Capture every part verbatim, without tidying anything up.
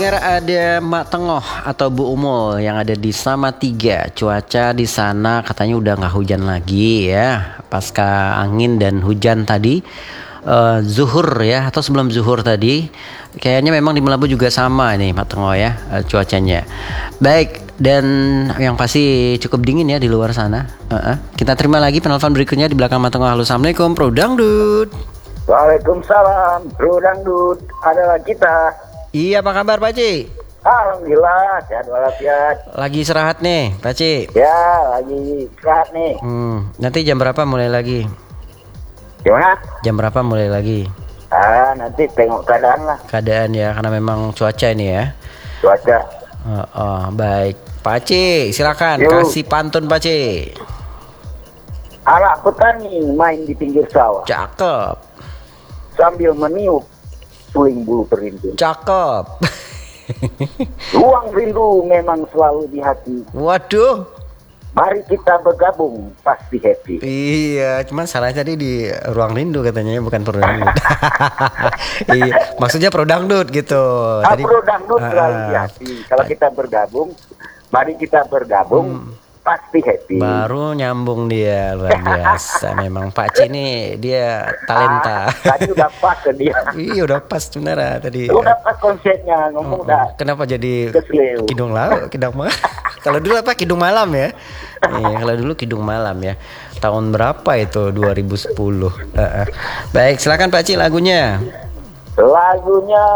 pendengar, ada Mak Tengoh atau Bu Umul yang ada di Salatiga. Cuaca di sana katanya udah nggak hujan lagi ya, pasca angin dan hujan tadi. Uh, zuhur ya, atau sebelum zuhur tadi, kayaknya memang di Melabu juga sama nih Mak Tengoh ya, uh, cuacanya. Baik, dan yang pasti cukup dingin ya di luar sana. Uh-uh. Kita terima lagi penelpon berikutnya di belakang Mak Tengoh. Halo, assalamualaikum, Bro Dangdut. Waalaikumsalam, Bro Dangdut, adalah kita. Iya, apa kabar Pak Ci? Alhamdulillah, sehat walafiat. Lagi istirahat nih Pak Ci? Ya, lagi istirahat nih. Hmm, nanti jam berapa mulai lagi? Gimana? Jam berapa mulai lagi? Ah, nanti tengok keadaan lah. Keadaan ya, karena memang cuaca ini ya. Cuaca. Oh, oh baik. Pak Ci, silakan Yuk. kasih pantun Pak Ci. Anak petani main di pinggir sawah Cakep. sambil meniup suling bulu perindu. Cakep. Ruang rindu memang selalu di hati. Waduh. Mari kita bergabung, pasti happy. Iya, cuman salah tadi di ruang rindu katanya, bukan pro dangdut. Iya, maksudnya pro dangdut gitu. Ah, Tadi Pro Dangdut selalu di ah, hati. Kalau kita bergabung, mari kita bergabung, pasti happy. baru nyambung dia, luar biasa. Memang Pak Ci ini dia talenta. Ah, tadi udah pas ke dia. Iya, udah pas bener tadi. Udah pas konsepnya, ngomong udah Kenapa jadi keseleo. kidung laut, kidung malam? Kalau dulu apa kidung malam ya? Iya, kalau dulu kidung malam ya. Tahun berapa itu? dua ribu sepuluh. Uh, uh. Baik, silakan Pak Ci lagunya. Lagunya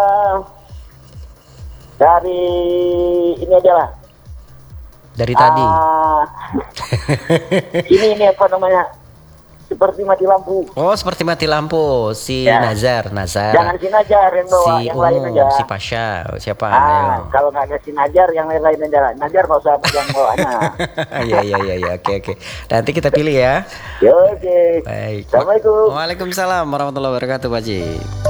dari ini aja lah. Dari tadi. Ah, ini ini apa namanya? Seperti mati lampu. Oh, seperti mati lampu. Si Ya. Nazar, Nazar. Jangan si Najar yang bawa, Si yang lain Ungu, aja. si Pasha, siapa? Ah, Ayo. kalau nggak ada si Najar, yang lain-lain aja. Najar nggak usah yang bawanya. Iya, iya, iya, iya. Oke, oke. Nanti kita pilih ya. Ya, oke. Baik. Assalamualaikum. Waalaikumsalam warahmatullahi wabarakatuh, Pak Ci.